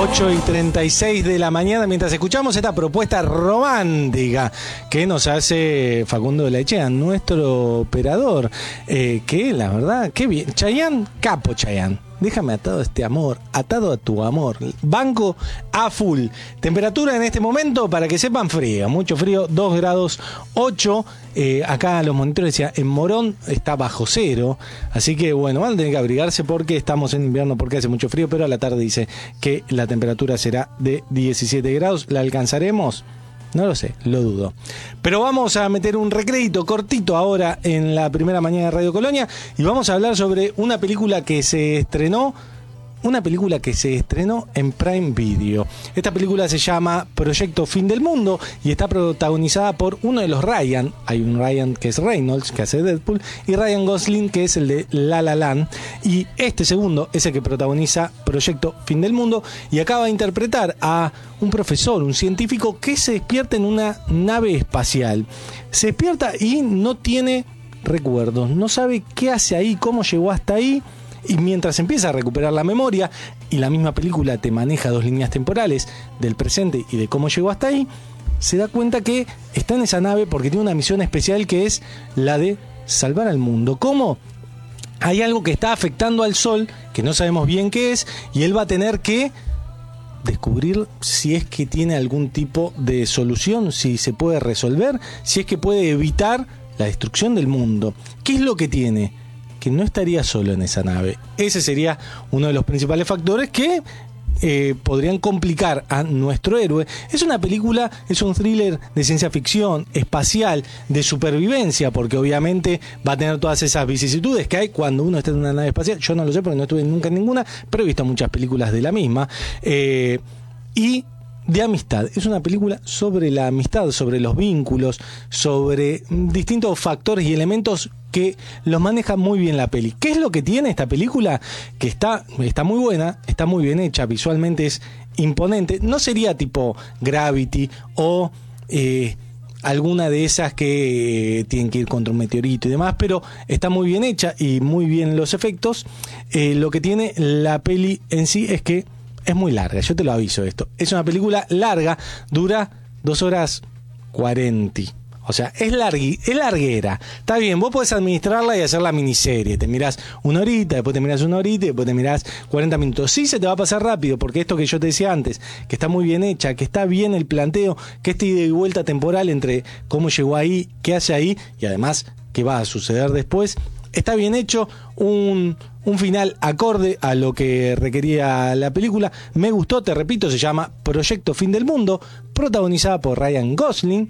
8:36 de la mañana, mientras escuchamos esta propuesta romántica que nos hace Facundo de la Echea, nuestro operador, que la verdad, qué bien. Chayanne, capo Chayanne. Déjame atado a este amor, atado a tu amor. Banco a full. Temperatura en este momento, para que sepan, fría, mucho frío, 2 grados 8. Acá los monitores decían, en Morón está bajo cero. Así que bueno, van a tener que abrigarse porque estamos en invierno, porque hace mucho frío. Pero a la tarde dice que la temperatura será de 17 grados. ¿La alcanzaremos? No lo sé, lo dudo. Pero vamos a meter un recrédito cortito ahora en la primera mañana de Radio Colonia y vamos a hablar sobre una película que se estrenó en Prime Video. Esta película se llama Proyecto Fin del Mundo y está protagonizada por uno de los Ryan. Hay un Ryan que es Reynolds, que hace Deadpool, y Ryan Gosling, que es el de La La Land. Y este segundo es el que protagoniza Proyecto Fin del Mundo y acaba de interpretar a un profesor, un científico que se despierta en una nave espacial. Se despierta y no tiene recuerdos, no sabe qué hace ahí, cómo llegó hasta ahí. Y mientras empieza a recuperar la memoria, y la misma película te maneja 2 líneas temporales del presente y de cómo llegó hasta ahí, se da cuenta que está en esa nave porque tiene una misión especial que es la de salvar al mundo. ¿Cómo? Hay algo que está afectando al Sol, que no sabemos bien qué es, y él va a tener que descubrir si es que tiene algún tipo de solución, si se puede resolver, si es que puede evitar la destrucción del mundo. ¿Qué es lo que tiene? Que no estaría solo en esa nave. Ese sería uno de los principales factores que podrían complicar a nuestro héroe. Es una película, es un thriller de ciencia ficción, espacial, de supervivencia, porque obviamente va a tener todas esas vicisitudes que hay cuando uno está en una nave espacial. Yo no lo sé porque no estuve nunca en ninguna, pero he visto muchas películas de la misma. Y de amistad. Es una película sobre la amistad, sobre los vínculos, sobre distintos factores y elementos que los maneja muy bien la peli. ¿Qué es lo que tiene esta película? Que está muy buena, está muy bien hecha, visualmente es imponente. No sería tipo Gravity o alguna de esas que tienen que ir contra un meteorito y demás, pero está muy bien hecha y muy bien los efectos. Lo que tiene la peli en sí es que es muy larga, yo te lo aviso esto. Es una película larga, dura 2 horas 40. O sea, es larguera. Está bien, vos podés administrarla y hacer la miniserie. Te mirás 1 horita, después te mirás 1 horita y después te mirás 40 minutos. Sí se te va a pasar rápido, porque esto que yo te decía antes, que está muy bien hecha, que está bien el planteo, que esta ida y vuelta temporal entre cómo llegó ahí, qué hace ahí y además qué va a suceder después. Está bien hecho, un final acorde a lo que requería la película. Me gustó, te repito, se llama Proyecto Fin del Mundo, protagonizada por Ryan Gosling,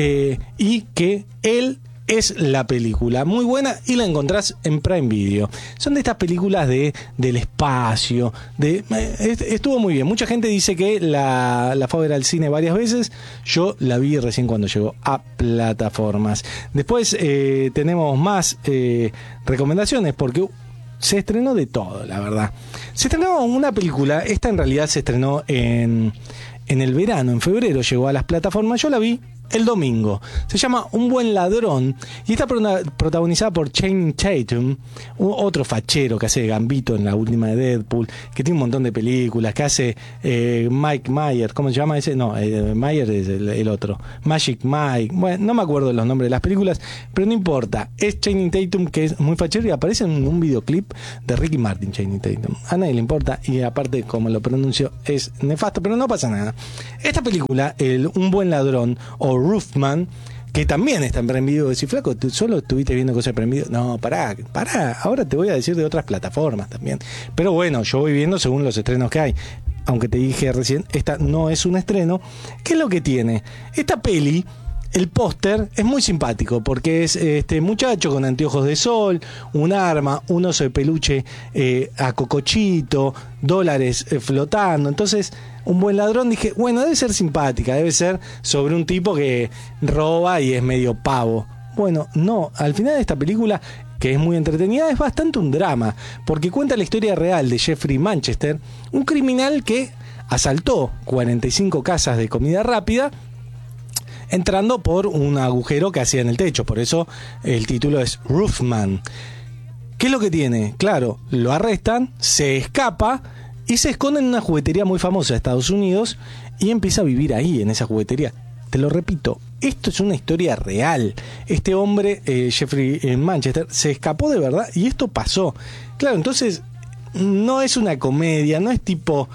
y que él es la película. Muy buena y la encontrás en Prime Video. Son de estas películas del espacio. Estuvo muy bien. Mucha gente dice que la fue a ver al cine varias veces. Yo la vi recién cuando llegó a plataformas. Después tenemos más recomendaciones porque se estrenó de todo, la verdad. Se estrenó una película. Esta en realidad se estrenó en el verano, en febrero llegó a las plataformas. Yo la vi el domingo. Se llama Un Buen Ladrón y está protagonizada por Channing Tatum, otro fachero que hace de Gambito en la última de Deadpool, que tiene un montón de películas, que hace Mike Myers. ¿Cómo se llama ese? No, Myers es el otro, Magic Mike. Bueno, no me acuerdo los nombres de las películas, pero no importa. Es Channing Tatum, que es muy fachero y aparece en un videoclip de Ricky Martin. Channing Tatum, a nadie le importa y aparte como lo pronuncio es nefasto, pero no pasa nada. Esta película, Un Buen Ladrón o Roofman, que también está en Prime Video. Decir, flaco, ¿tú solo estuviste viendo cosas de Prime Video? No, pará, ahora te voy a decir de otras plataformas también. Pero bueno, yo voy viendo según los estrenos que hay. Aunque te dije recién, esta no es un estreno. ¿Qué es lo que tiene? Esta peli, el póster es muy simpático porque es este muchacho con anteojos de sol, un arma, un oso de peluche a cocochito, dólares flotando. Entonces, Un Buen Ladrón, dije, bueno, debe ser simpática, debe ser sobre un tipo que roba y es medio pavo. Bueno, no, al final de esta película, que es muy entretenida, es bastante un drama, porque cuenta la historia real de Jeffrey Manchester, un criminal que asaltó 45 casas de comida rápida, entrando por un agujero que hacía en el techo. Por eso el título es Roofman. ¿Qué es lo que tiene? Claro, lo arrestan, se escapa y se esconde en una juguetería muy famosa de Estados Unidos y empieza a vivir ahí, en esa juguetería. Te lo repito, esto es una historia real. Este hombre, Jeffrey Manchester, se escapó de verdad y esto pasó. Claro, entonces no es una comedia, no es tipo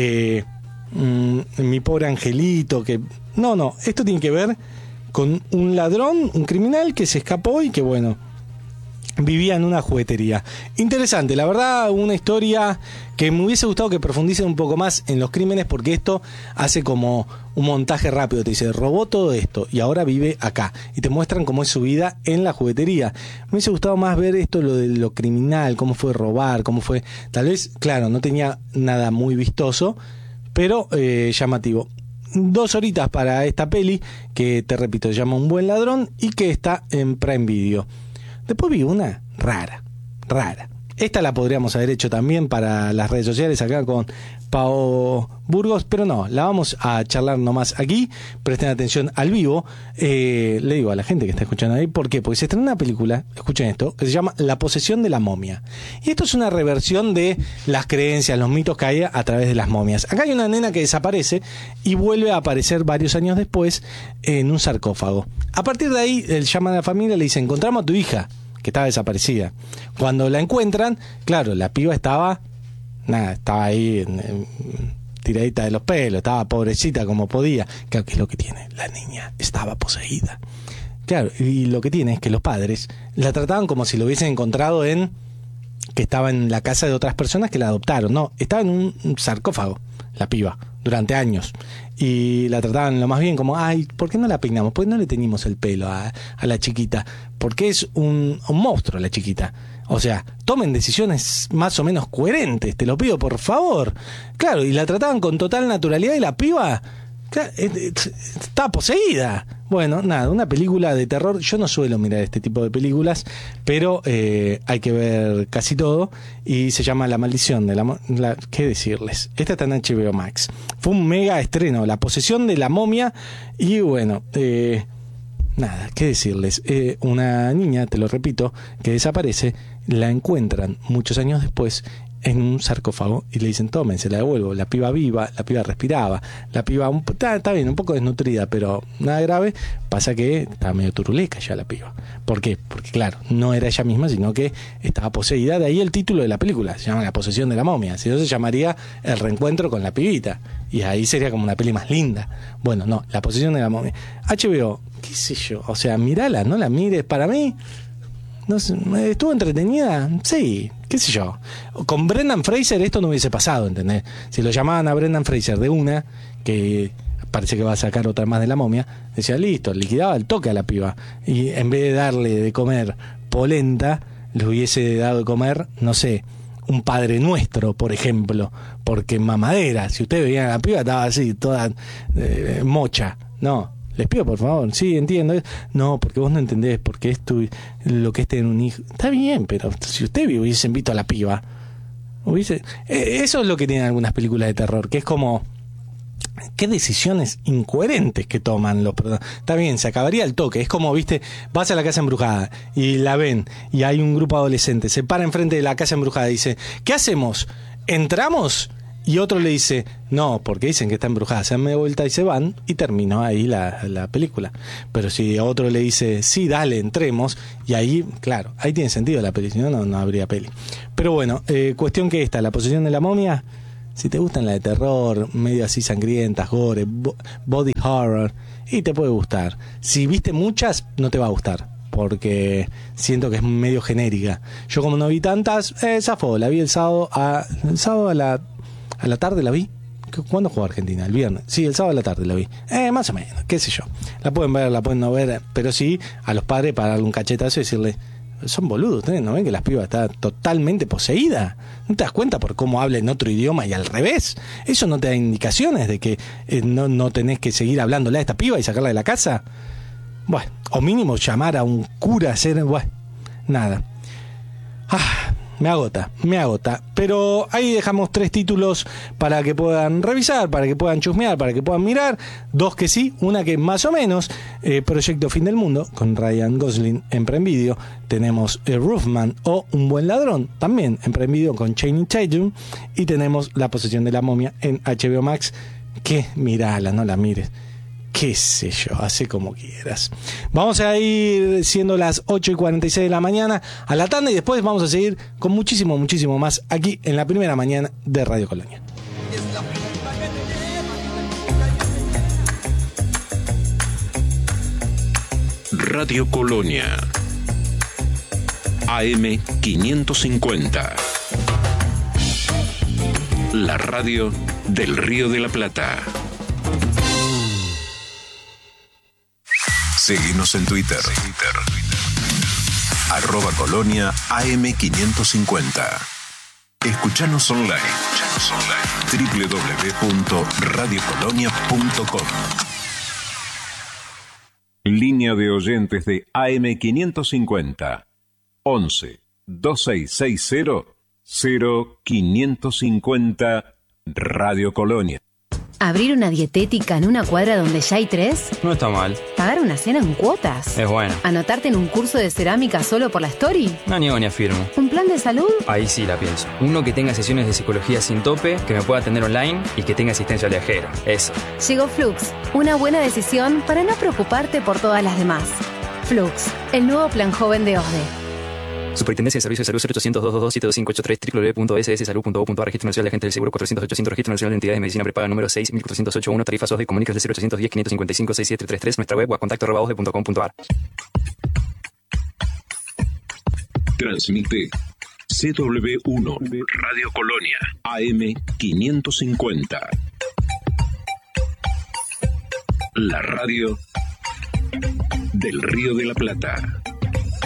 Mi pobre angelito, que no, esto tiene que ver con un ladrón, un criminal que se escapó y que bueno, vivía en una juguetería. Interesante, la verdad, una historia que me hubiese gustado que profundicen un poco más en los crímenes, porque esto hace como un montaje rápido. Te dice, robó todo esto y ahora vive acá. Y te muestran cómo es su vida en la juguetería. Me hubiese gustado más ver esto, lo de lo criminal, cómo fue robar, cómo fue... Tal vez, claro, no tenía nada muy vistoso, pero llamativo. 2 horitas para esta peli, que te repito, se llama Un buen ladrón y que está en Prime Video. Después vi una rara. Esta la podríamos haber hecho también para las redes sociales acá con Pao Burgos, pero no, la vamos a charlar nomás aquí. Presten atención al vivo. Le digo a la gente que está escuchando ahí, ¿por qué? Porque se estrena una película, escuchen esto, que se llama La posesión de la momia. Y esto es una reversión de las creencias, los mitos que hay a través de las momias. Acá hay una nena que desaparece y vuelve a aparecer varios años después en un sarcófago. A partir de ahí, él llama a la familia y le dice, encontramos a tu hija, que estaba desaparecida. Cuando la encuentran, claro, la piba estaba ahí tiradita de los pelos, estaba pobrecita como podía. Claro, que es lo que tiene, la niña estaba poseída. Claro, y lo que tiene es que los padres la trataban como si lo hubiesen encontrado que estaba en la casa de otras personas que la adoptaron. No, estaba en un sarcófago, la piba, durante años. Y la trataban lo más bien como, ay, ¿por qué no la peinamos? ¿Por qué no le teñimos el pelo a la chiquita? Porque es un monstruo la chiquita. O sea, tomen decisiones más o menos coherentes, te lo pido por favor. Claro, y la trataban con total naturalidad y la piba está poseída. Bueno, nada, una película de terror. Yo no suelo mirar este tipo de películas, pero hay que ver casi todo. Y se llama La maldición de ¿qué decirles? Esta está en HBO Max. Fue un mega estreno, La posesión de la momia. Y bueno, nada, ¿qué decirles? Una niña, te lo repito, que desaparece, la encuentran muchos años después en un sarcófago y le dicen, tomen, se la devuelvo. La piba viva, la piba respiraba, la piba está bien, un poco desnutrida, pero nada grave. Pasa que estaba medio turuleca ya la piba. ¿Por qué? Porque claro, no era ella misma, sino que estaba poseída. De ahí el título de la película, se llama La posesión de la momia. Si no, se llamaría El reencuentro con la pibita, y ahí sería como una peli más linda. Bueno, no, La posesión de la momia. HBO, qué sé yo, o sea, mirala, no la mires. Para mí, no sé, ¿estuvo entretenida? Sí, qué sé yo. Con Brendan Fraser esto no hubiese pasado, ¿entendés? Si lo llamaban a Brendan Fraser de una, que parece que va a sacar otra más de la momia, decía, listo, liquidaba el toque a la piba. Y en vez de darle de comer polenta, le hubiese dado de comer, no sé, un Padre Nuestro, por ejemplo. Porque mamadera, si ustedes veían a la piba, estaba así, toda mocha. No. Les pido por favor, sí, entiendo. No, porque vos no entendés, porque es lo que es tener un hijo. Está bien, pero si usted hubiesen visto a la piba, eso es lo que tienen algunas películas de terror, que es como, qué decisiones incoherentes que toman los protagonistas. Está bien, se acabaría el toque. Es como, viste, vas a la casa embrujada y la ven, y hay un grupo de adolescentes, se para enfrente de la casa embrujada y dice, ¿qué hacemos? ¿Entramos? Y otro le dice, no, porque dicen que está embrujada, se dan media vuelta y se van, y terminó ahí la película. Pero si otro le dice, sí, dale, entremos, y ahí, claro, ahí tiene sentido la peli, si no, no habría peli. Pero bueno, cuestión que La posesión de la momia, si te gustan la de terror, medio así sangrientas, gore, body horror, y te puede gustar. Si viste muchas, no te va a gustar, porque siento que es medio genérica. Yo como no vi tantas, zafó, la vi el sábado a la tarde la vi. ¿Cuándo jugó Argentina? El viernes. Sí, el sábado a la tarde la vi. Más o menos, qué sé yo. La pueden ver, la pueden no ver, pero sí a los padres para darle un cachetazo y decirle, son boludos, ustedes no ven que la piba está totalmente poseída. ¿No te das cuenta por cómo habla en otro idioma y al revés? ¿Eso no te da indicaciones de que no tenés que seguir hablándole a esta piba y sacarla de la casa? Bueno, o mínimo llamar a un cura, bueno, nada. me agota. Pero ahí dejamos 3 títulos para que puedan revisar, para que puedan chusmear, para que puedan mirar. 2 que sí, una que más o menos. Proyecto Fin del Mundo, con Ryan Gosling en Prime Video. Tenemos Roofman o Un Buen Ladrón, también en Prime Video con Channing Tatum. Y tenemos La Posesión de la Momia en HBO Max, que mirala, no la mires. Qué sé yo, hace como quieras. Vamos a ir siendo las 8:46 de la mañana a la tanda y después vamos a seguir con muchísimo más aquí en la primera mañana de Radio Colonia. Radio Colonia AM 550. La radio del Río de la Plata. Seguinos en Twitter. @Colonia AM550. Escuchanos online. www.radiocolonia.com. Línea de oyentes de AM550. 11 2660 0550 Radio Colonia. ¿Abrir una dietética en una cuadra donde ya hay 3? No está mal. ¿Pagar una cena en cuotas? Es bueno. ¿Anotarte en un curso de cerámica solo por la story? No niego ni afirmo. ¿Un plan de salud? Ahí sí la pienso. Uno que tenga sesiones de psicología sin tope, que me pueda atender online y que tenga asistencia al viajero. Eso. Llegó Flux, una buena decisión para no preocuparte por todas las demás. Flux, el nuevo plan joven de OSDE. Superintendencia de Servicios de Salud 0800-222-7583 www.sssalud.gov.ar. Registro Nacional de Agentes del Seguro 400-800. Registro Nacional de Entidades de Medicina Prepaga número 6.408.1. Tarifas OSDE. Comunicas del 0810-555-6733. Nuestra web o a contacto@osde.com.ar. Transmite CW1 Radio Colonia AM 550. La radio del Río de la Plata.